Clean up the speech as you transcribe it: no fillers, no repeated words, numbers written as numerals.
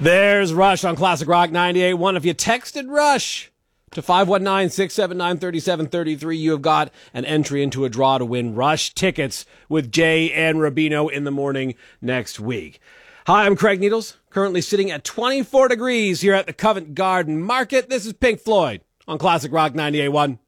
There's Rush on Classic Rock 98.1. If you texted Rush to 519-679-3733, you have got an entry into a draw to win Rush tickets with Jay and Rubino in the morning next week. Hi, I'm Craig Needles, currently sitting at 24 degrees here at the Covent Garden Market. This is Pink Floyd on Classic Rock 98.1.